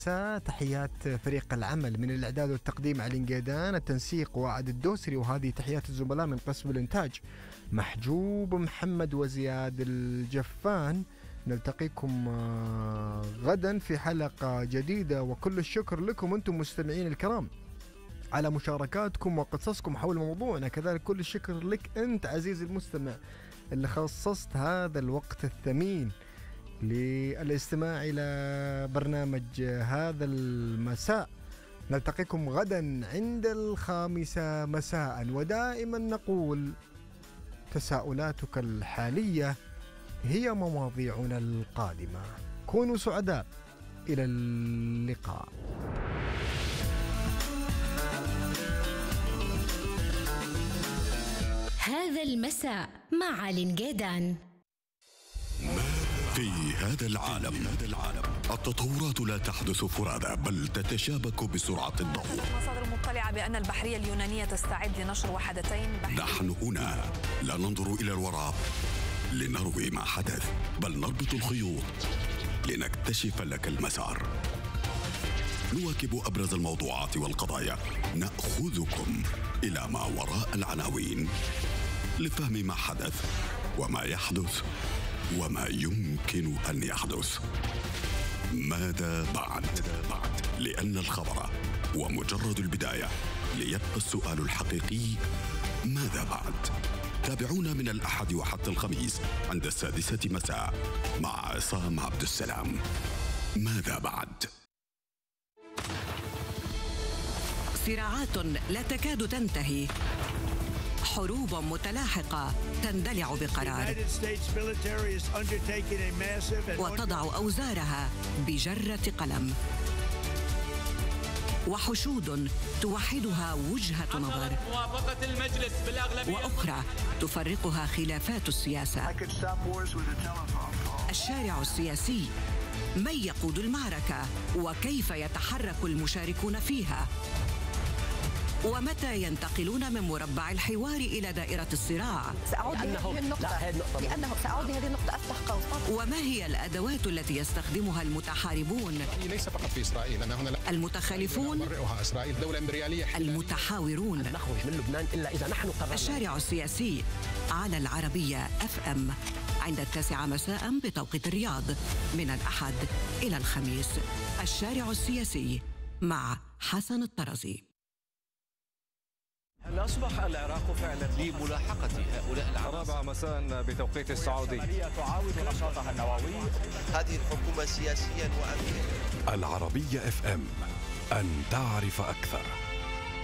تحيات فريق العمل من الإعداد والتقديم علي نقيدان، التنسيق وعد الدوسري، وهذه تحيات الزملاء من قسم الإنتاج محجوب محمد وزياد الجفان. نلتقيكم غدا في حلقة جديدة، وكل الشكر لكم أنتم مستمعين الكرام على مشاركاتكم وقصصكم حول موضوعنا. كذلك كل الشكر لك أنت عزيزي المستمع اللي خصصت هذا الوقت الثمين للاستماع إلى برنامج هذا المساء. نلتقيكم غدا عند 5 مساء، ودائما نقول تساؤلاتك الحالية هي مواضيعنا القادمة. كونوا سعداء، إلى اللقاء. هذا المساء مع علي نقيدان. في هذا العالم التطورات لا تحدث فرادى، بل تتشابك بسرعة الضوء. مصادر مطلعة بأن البحرية اليونانية تستعد لنشر وحدتين نحن هنا لا ننظر إلى الوراء لنروي ما حدث، بل نربط الخيوط لنكتشف لك المسار. نواكب أبرز الموضوعات والقضايا، نأخذكم إلى ما وراء العناوين لفهم ما حدث وما يحدث وما يمكن أن يحدث. ماذا بعد؟ لأن الخبر ومجرد البداية، ليبقى السؤال الحقيقي ماذا بعد؟ تابعونا من الأحد وحتى الخميس عند 6 مساء مع عصام عبد السلام. ماذا بعد؟ صراعات لا تكاد تنتهي، حروب متلاحقة تندلع بقرار، وتضع أوزارها بجرة قلم، وحشود توحدها وجهة نظر، وأخرى تفرقها خلافات السياسة. الشارع السياسي، من يقود المعركة وكيف يتحرك المشاركون فيها، ومتى ينتقلون من مربع الحوار إلى دائرة الصراع. سأعود لهذه النقطة أفتح قوس. وما هي الأدوات التي يستخدمها المتحاربون؟ ليس فقط في إسرائيل، أنا هنا المتخالفون، نبرئها إسرائيل دولة إمبريالية، المتحاورون. نخرج من لبنان إلا إذا نحن قررنا. الشارع السياسي على العربية FM عند 9 مساء بتوقيت الرياض، من الأحد إلى الخميس. الشارع السياسي مع حسن الطرزي. هل أصبح العراق فعلا لملاحقة هؤلاء العناصر؟ 4 مساء بتوقيت السعودي. تعاود نشاطها النووي. هذه الحكومة سياسيا وأمنيا. العربية FM، أن تعرف أكثر.